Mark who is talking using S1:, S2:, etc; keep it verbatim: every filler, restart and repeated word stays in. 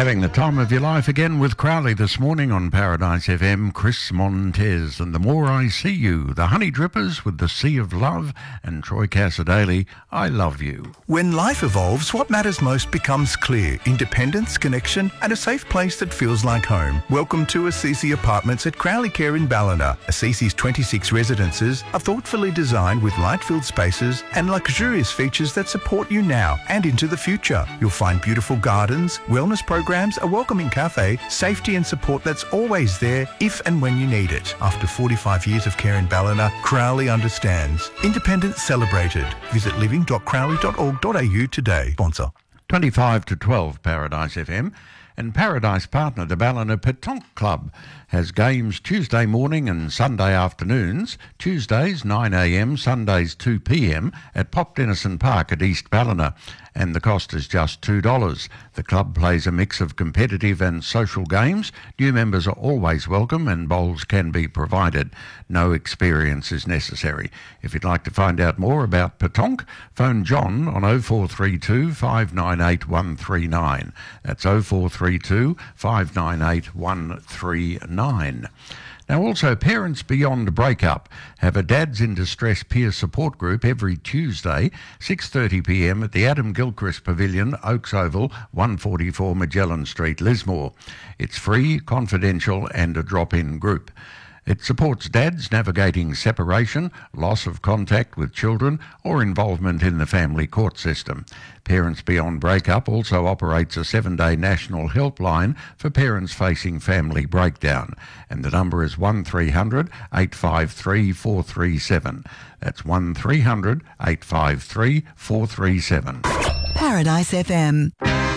S1: Having the time of your life again with Crowley this morning on Paradise F M, Chris Montez and The More I See You, the Honey Drippers with The Sea of Love, and Troy Cassadaly, I Love You.
S2: When life evolves, what matters most becomes clear. Independence, connection, and a safe place that feels like home. Welcome to Assisi Apartments at Crowley Care in Ballina. Assisi's twenty-six residences are thoughtfully designed with light-filled spaces and luxurious features that support you now and into the future. You'll find beautiful gardens, wellness programs, Programs, a welcoming cafe, safety and support that's always there if and when you need it. After forty-five years of care in Ballina, Crowley understands. Independence celebrated. Visit living dot crowley dot org dot a u today. Sponsor.
S1: twenty-five to twelve Paradise F M. And Paradise partner, the Ballina Petanque Club, has games Tuesday morning and Sunday afternoons, Tuesdays nine a m, Sundays two p m at Pop Denison Park at East Ballina, and the cost is just two dollars. The club plays a mix of competitive and social games. New members are always welcome and bowls can be provided. No experience is necessary. If you'd like to find out more about Petanque, phone John on oh four three two, five nine eight, one three nine. That's oh four three two, five nine eight, one three nine. Now also, Parents Beyond Breakup have a Dads in Distress peer support group every Tuesday, six thirty p m at the Adam Gilchrist Pavilion, Oaks Oval, one forty-four Magellan Street, Lismore. It's free, confidential and a drop-in group. It supports dads navigating separation, loss of contact with children, or involvement in the family court system. Parents Beyond Breakup also operates a seven-day national helpline for parents facing family breakdown, and the number is one three hundred, eight five three, four three seven. That's one three hundred, eight five three, four three seven.
S3: Paradise F M.